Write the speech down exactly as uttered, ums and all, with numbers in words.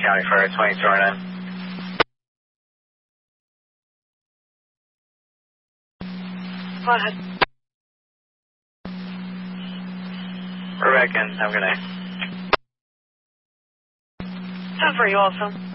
County Fire twenty-two oh nine. Go ahead. We're back in. Have a good night. Sounds pretty awesome.